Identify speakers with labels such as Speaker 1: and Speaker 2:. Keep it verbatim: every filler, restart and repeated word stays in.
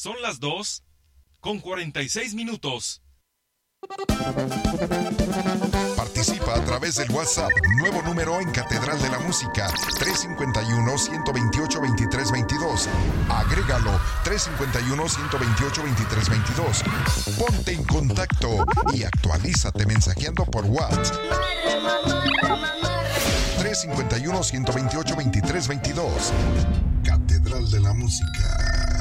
Speaker 1: Son las dos con cuarenta y seis minutos.
Speaker 2: Participa a través del WhatsApp, nuevo número en Catedral de la Música, tres cinco uno, uno dos ocho, dos tres dos dos. Agrégalo, tres cinco uno, uno dos ocho, dos tres dos dos. Ponte en contacto y actualízate mensajeando por WhatsApp. tres cinco uno, uno dos ocho, dos tres dos dos. Catedral de la Música.